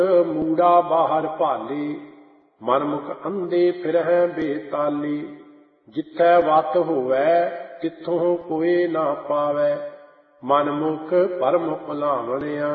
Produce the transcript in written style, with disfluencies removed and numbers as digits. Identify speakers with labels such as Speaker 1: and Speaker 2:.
Speaker 1: ਮੂੜਾ ਬਾਹਰ ਭਾਲੇ, ਮਨਮੁਖ ਅੰਧੇ ਫਿਰਹਿ ਬੇਤਾਲੇ। ਜਿੱਥੈ ਵਤ ਹੋਵੈ ਤਿੱਥੋਂ ਕੋਇ ਨਾ ਪਾਵੈ, ਮਨਮੁਖ ਭਰਮ ਭੁਲਾਵਣਿਆ।